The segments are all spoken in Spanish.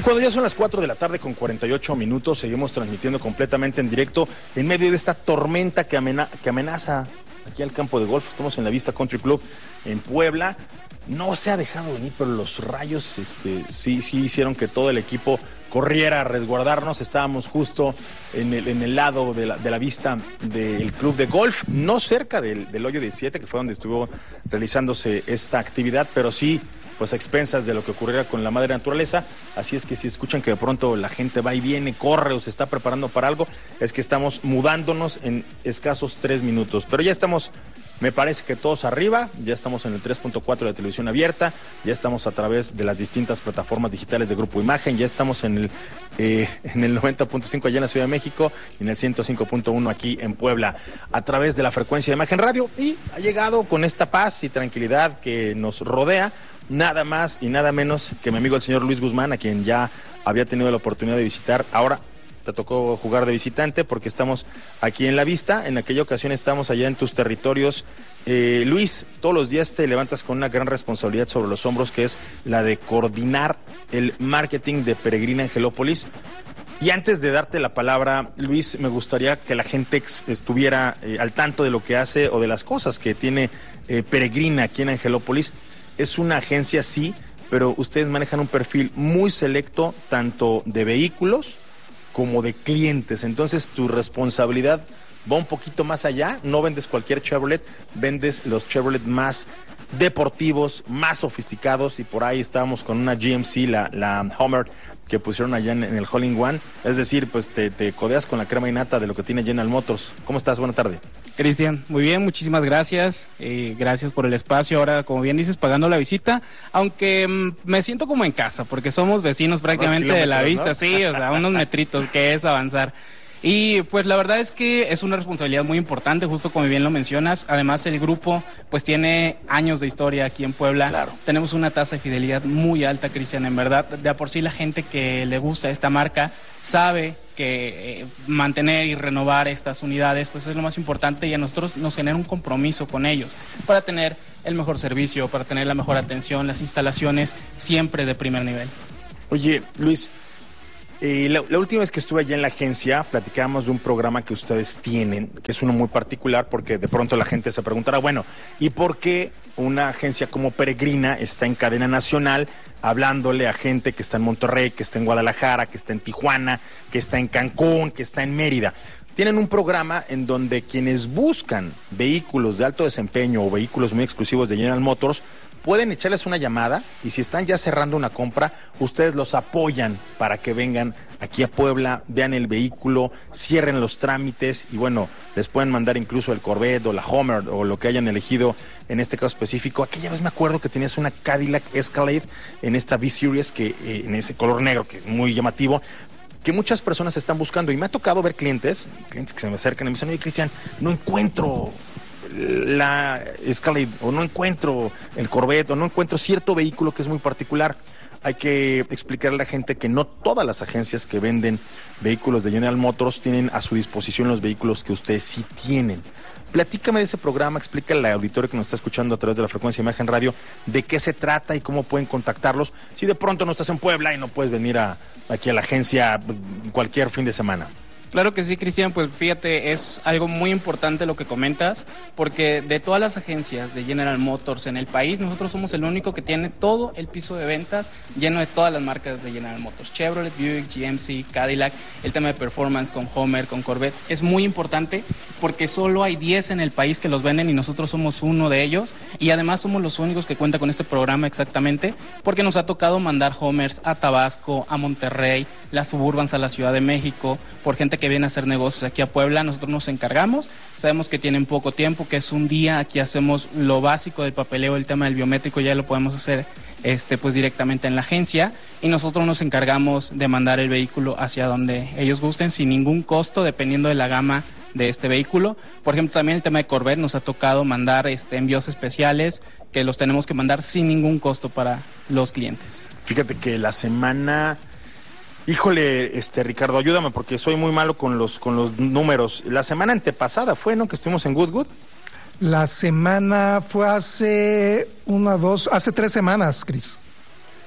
Cuando ya son las 4 de la tarde con 48 minutos, seguimos transmitiendo completamente en directo en medio de esta tormenta que amenaza aquí al campo de golf. Estamos en la Vista Country Club en Puebla. No se ha dejado venir, pero los rayos sí hicieron que todo el equipo corriera a resguardarnos. Estábamos justo en el lado de la vista del club de golf, no cerca del hoyo 17, que fue donde estuvo realizándose esta actividad, pero sí pues a expensas de lo que ocurriera con la madre naturaleza. Así es que si escuchan que de pronto la gente va y viene, corre o se está preparando para algo, es que estamos mudándonos en escasos 3 minutos. Pero ya estamos, me parece que todos arriba, ya estamos en el 3.4 de televisión abierta, ya estamos a través de las distintas plataformas digitales de Grupo Imagen, ya estamos en el 90.5 allá en la Ciudad de México y en el 105.1 aquí en Puebla, a través de la frecuencia de Imagen Radio, y ha llegado con esta paz y tranquilidad que nos rodea, nada más y nada menos que mi amigo el señor Luis Guzmán, a quien ya había tenido la oportunidad de visitar. Ahora te tocó jugar de visitante porque estamos aquí en la Vista. En aquella ocasión estábamos allá en tus territorios. Luis, todos los días te levantas con una gran responsabilidad sobre los hombros, que es la de coordinar el marketing de Peregrina Angelópolis. Y antes de darte la palabra, Luis, me gustaría que la gente estuviera al tanto de lo que hace o de las cosas que tiene Peregrina aquí en Angelópolis. Es una agencia, sí, pero ustedes manejan un perfil muy selecto, tanto de vehículos como de clientes. Entonces tu responsabilidad va un poquito más allá. No vendes cualquier Chevrolet, vendes los Chevrolet más deportivos, más sofisticados, y por ahí estábamos con una GMC, la Hummer, que pusieron allá en el Hole in One. Es decir, pues te codeas con la crema innata de lo que tiene General Motors. ¿Cómo estás? Buena tarde. Cristian, muy bien, muchísimas gracias. Gracias por el espacio. Ahora, como bien dices, pagando la visita, aunque me siento como en casa, porque somos vecinos prácticamente de la Vista, ¿no? Sí, o sea, unos metritos, que es avanzar. Y pues la verdad es que es una responsabilidad muy importante, justo como bien lo mencionas. Además, el grupo pues tiene años de historia aquí en Puebla. Claro. Tenemos una tasa de fidelidad muy alta, Cristian, en verdad. De por sí la gente que le gusta esta marca sabe que mantener y renovar estas unidades pues es lo más importante, y a nosotros nos genera un compromiso con ellos para tener el mejor servicio, para tener la mejor atención, las instalaciones siempre de primer nivel. Oye, Luis, la última vez que estuve allá en la agencia, platicábamos de un programa que ustedes tienen, que es uno muy particular, porque de pronto la gente se preguntará, bueno, ¿y por qué una agencia como Peregrina está en cadena nacional hablándole a gente que está en Monterrey, que está en Guadalajara, que está en Tijuana, que está en Cancún, que está en Mérida? Tienen un programa en donde quienes buscan vehículos de alto desempeño o vehículos muy exclusivos de General Motors pueden echarles una llamada, y si están ya cerrando una compra, ustedes los apoyan para que vengan aquí a Puebla, vean el vehículo, cierren los trámites, y bueno, les pueden mandar incluso el Corvette o la Hummer o lo que hayan elegido en este caso específico. Aquella vez me acuerdo que tenías una Cadillac Escalade en esta V-Series, que en ese color negro que es muy llamativo, que muchas personas están buscando, y me ha tocado ver clientes que se me acercan y me dicen, oye, Cristian, no encuentro la Escalade, o no encuentro el Corvette, o no encuentro cierto vehículo que es muy particular. Hay que explicarle a la gente que no todas las agencias que venden vehículos de General Motors tienen a su disposición los vehículos que ustedes sí tienen. Platícame de ese programa, explícale al auditorio que nos está escuchando a través de la frecuencia de Imagen Radio de qué se trata y cómo pueden contactarlos si de pronto no estás en Puebla y no puedes venir aquí a la agencia cualquier fin de semana. Claro que sí, Cristian, pues fíjate, es algo muy importante lo que comentas, porque de todas las agencias de General Motors en el país, nosotros somos el único que tiene todo el piso de ventas lleno de todas las marcas de General Motors: Chevrolet, Buick, GMC, Cadillac. El tema de performance con Hummer, con Corvette es muy importante, porque solo hay 10 en el país que los venden y nosotros somos uno de ellos, y además somos los únicos que cuentan con este programa exactamente, porque nos ha tocado mandar Hummers a Tabasco, a Monterrey, las Suburbans a la Ciudad de México, por gente que viene a hacer negocios aquí a Puebla. Nosotros nos encargamos, sabemos que tienen poco tiempo, que es un día, aquí hacemos lo básico del papeleo, el tema del biométrico ya lo podemos hacer pues directamente en la agencia, y nosotros nos encargamos de mandar el vehículo hacia donde ellos gusten sin ningún costo, dependiendo de la gama de este vehículo. Por ejemplo, también el tema de Corvette nos ha tocado mandar envíos especiales que los tenemos que mandar sin ningún costo para los clientes. Fíjate que la semana... Híjole, Ricardo, ayúdame porque soy muy malo con los números. La semana antepasada fue, ¿no?, que estuvimos en Goodwood. La semana fue hace 3 semanas, Cris.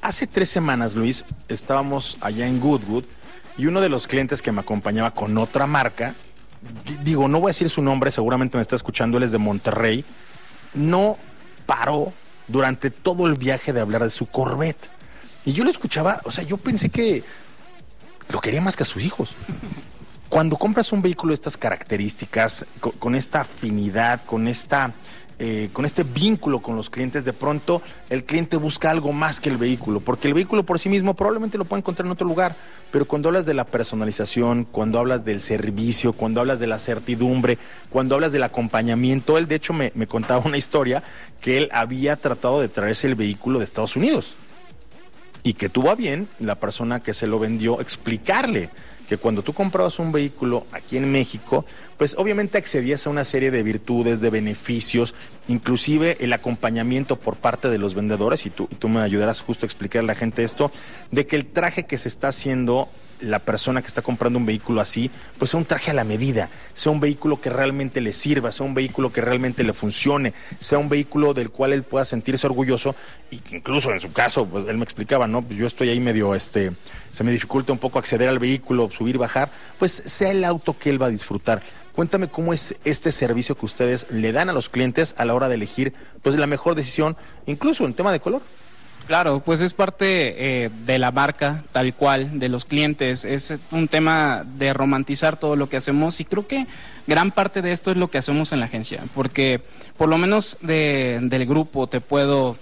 hace 3 semanas, Luis, estábamos allá en Goodwood y uno de los clientes que me acompañaba con otra marca, digo, no voy a decir su nombre, seguramente me está escuchando, él es de Monterrey, no paró durante todo el viaje de hablar de su Corvette. Y yo lo escuchaba, o sea, yo pensé que lo quería más que a sus hijos. Cuando compras un vehículo de estas características, con esta afinidad, con este vínculo con los clientes, de pronto el cliente busca algo más que el vehículo, porque el vehículo por sí mismo probablemente lo puede encontrar en otro lugar, pero cuando hablas de la personalización, cuando hablas del servicio, cuando hablas de la certidumbre, cuando hablas del acompañamiento, él de hecho me contaba una historia que él había tratado de traerse el vehículo de Estados Unidos y que tuvo a bien la persona que se lo vendió explicarle que cuando tú comprabas un vehículo aquí en México, pues obviamente accedías a una serie de virtudes, de beneficios, inclusive el acompañamiento por parte de los vendedores, y tú me ayudarás justo a explicar a la gente esto, de que el traje que se está haciendo la persona que está comprando un vehículo así, pues sea un traje a la medida, sea un vehículo que realmente le sirva, sea un vehículo que realmente le funcione, sea un vehículo del cual él pueda sentirse orgulloso, y incluso en su caso, pues él me explicaba, ¿no? Pues yo estoy ahí medio, se me dificulta un poco acceder al vehículo, subir, bajar, pues sea el auto que él va a disfrutar. Cuéntame cómo es este servicio que ustedes le dan a los clientes a la hora de elegir, pues la mejor decisión, incluso en tema de color. Claro, pues es parte de la marca, tal cual, de los clientes. Es un tema de romantizar todo lo que hacemos y creo que gran parte de esto es lo que hacemos en la agencia, porque por lo menos del grupo te puedo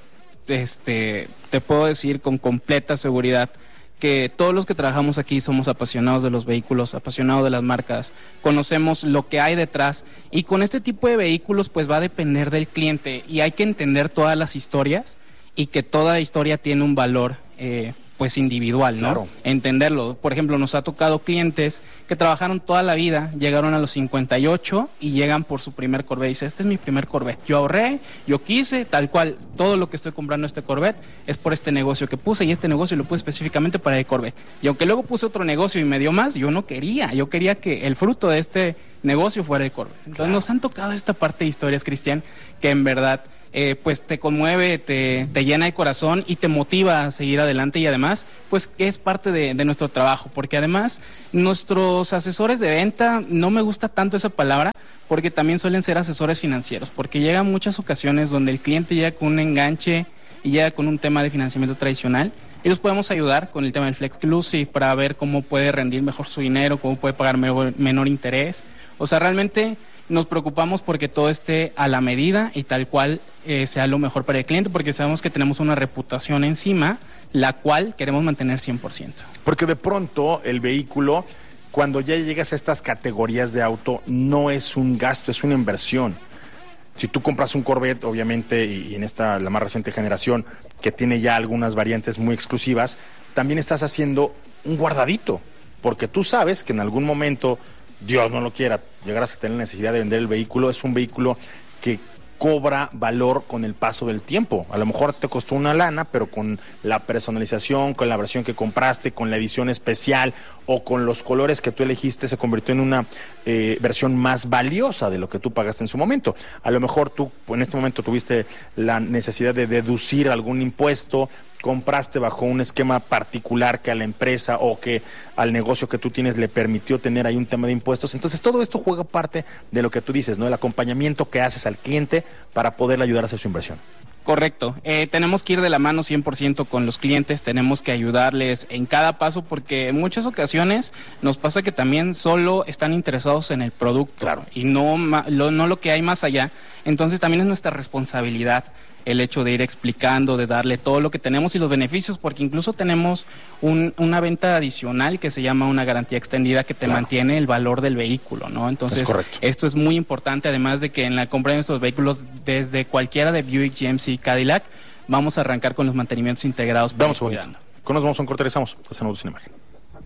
decir con completa seguridad que todos los que trabajamos aquí somos apasionados de los vehículos, apasionados de las marcas, conocemos lo que hay detrás y con este tipo de vehículos pues va a depender del cliente y hay que entender todas las historias y que toda historia tiene un valor pues individual, ¿no? Claro. Entenderlo. Por ejemplo, nos ha tocado clientes que trabajaron toda la vida, llegaron a los 58 y llegan por su primer Corvette. Dice, este es mi primer Corvette. Yo ahorré, yo quise, tal cual, todo lo que estoy comprando este Corvette es por este negocio que puse y este negocio lo puse específicamente para el Corvette. Y aunque luego puse otro negocio y me dio más, yo no quería. Yo quería que el fruto de este negocio fuera el Corvette. Entonces claro, nos han tocado esta parte de historias, Cristian, que en verdad pues te conmueve, te llena el corazón y te motiva a seguir adelante y además pues es parte de nuestro trabajo, porque además nuestros asesores de venta, no me gusta tanto esa palabra, porque también suelen ser asesores financieros, porque llegan muchas ocasiones donde el cliente llega con un enganche y llega con un tema de financiamiento tradicional y los podemos ayudar con el tema del Flexclusive para ver cómo puede rendir mejor su dinero, cómo puede pagar menor interés, o sea, realmente nos preocupamos porque todo esté a la medida y tal cual sea lo mejor para el cliente, porque sabemos que tenemos una reputación encima, la cual queremos mantener 100%. Porque de pronto el vehículo, cuando ya llegas a estas categorías de auto, no es un gasto, es una inversión. Si tú compras un Corvette, obviamente, y en esta, la más reciente generación, que tiene ya algunas variantes muy exclusivas, también estás haciendo un guardadito, porque tú sabes que en algún momento, Dios no lo quiera, llegarás a tener necesidad de vender el vehículo. Es un vehículo que cobra valor con el paso del tiempo. A lo mejor te costó una lana, pero con la personalización, con la versión que compraste, con la edición especial o con los colores que tú elegiste, se convirtió en una versión más valiosa de lo que tú pagaste en su momento. A lo mejor tú en este momento tuviste la necesidad de deducir algún impuesto, compraste bajo un esquema particular que a la empresa o que al negocio que tú tienes le permitió tener ahí un tema de impuestos. Entonces todo esto juega parte de lo que tú dices, ¿no? El acompañamiento que haces al cliente para poderle ayudar a hacer su inversión. Correcto. Tenemos que ir de la mano 100% con los clientes, tenemos que ayudarles en cada paso porque en muchas ocasiones nos pasa que también solo están interesados en el producto, claro, y no lo que hay más allá. Entonces también es nuestra responsabilidad el hecho de ir explicando, de darle todo lo que tenemos y los beneficios, porque incluso tenemos una venta adicional que se llama una garantía extendida que te claro, mantiene el valor del vehículo, ¿no? Entonces, esto es muy importante, además de que en la compra de nuestros vehículos, desde cualquiera de Buick, GMC y Cadillac, vamos a arrancar con los mantenimientos integrados. Vamos cuidando. Con nos vamos a un corte, regresamos. Estás en Autos en Imagen.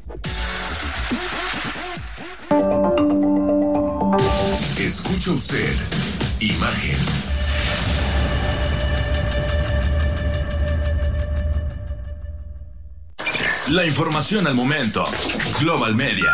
Escucha usted Imagen. La información al momento. Global Media.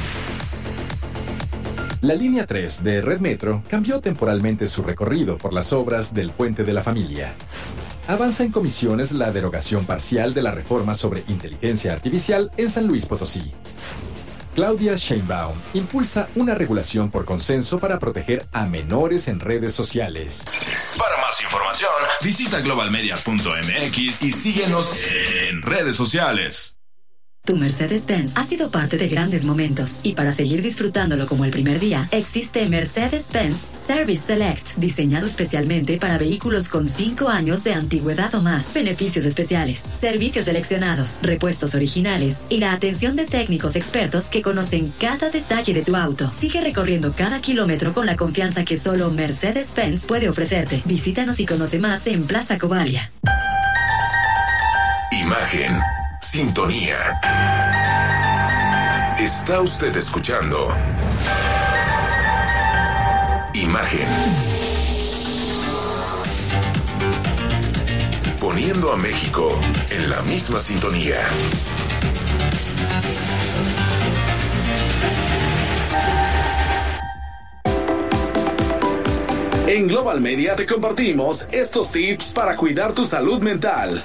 La línea 3 de Red Metro cambió temporalmente su recorrido por las obras del Puente de la Familia. Avanza en comisiones la derogación parcial de la reforma sobre inteligencia artificial en San Luis Potosí. Claudia Sheinbaum impulsa una regulación por consenso para proteger a menores en redes sociales. Para más información, visita globalmedia.mx y síguenos en redes sociales. Tu Mercedes-Benz ha sido parte de grandes momentos y para seguir disfrutándolo como el primer día, existe Mercedes-Benz Service Select, diseñado especialmente para vehículos con 5 años de antigüedad o más. Beneficios especiales, servicios seleccionados, repuestos originales y la atención de técnicos expertos que conocen cada detalle de tu auto. Sigue recorriendo cada kilómetro con la confianza que solo Mercedes-Benz puede ofrecerte. Visítanos y conoce más en Plaza Cobalia. Imagen. Sintonía. Está usted escuchando Imagen. Poniendo a México en la misma sintonía. En Global Media te compartimos estos tips para cuidar tu salud mental.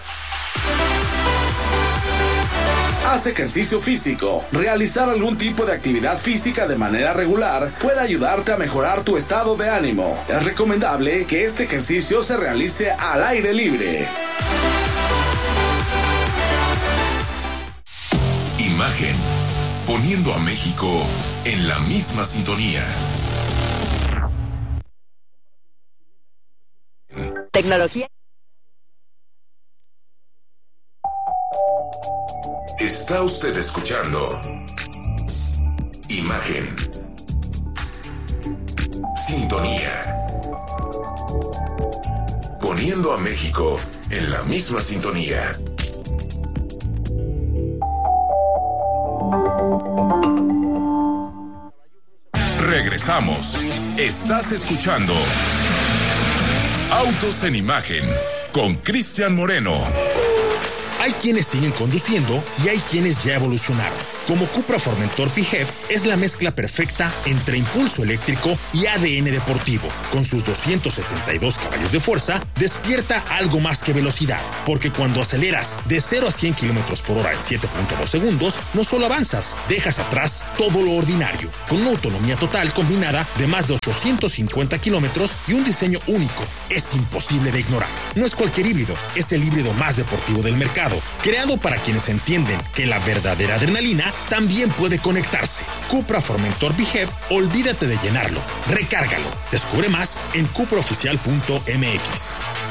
Haz ejercicio físico. Realizar algún tipo de actividad física de manera regular puede ayudarte a mejorar tu estado de ánimo. Es recomendable que este ejercicio se realice al aire libre. Imagen. Poniendo a México en la misma sintonía. Tecnología. Está usted escuchando Imagen. Sintonía. Poniendo a México en la misma sintonía. Regresamos. Estás escuchando Autos en Imagen con Cristian Moreno. Hay quienes siguen conduciendo y hay quienes ya evolucionaron. Como Cupra Formentor PHEV es la mezcla perfecta entre impulso eléctrico y ADN deportivo. Con sus 272 caballos de fuerza, despierta algo más que velocidad, porque cuando aceleras de 0 a 100 km por hora en 7.2 segundos, no solo avanzas, dejas atrás todo lo ordinario, con una autonomía total combinada de más de 850 kilómetros y un diseño único. Es imposible de ignorar. No es cualquier híbrido, es el híbrido más deportivo del mercado, creado para quienes entienden que la verdadera adrenalina también puede conectarse. Cupra Formentor PHEV, olvídate de llenarlo, recárgalo. Descubre más en cupraoficial.mx.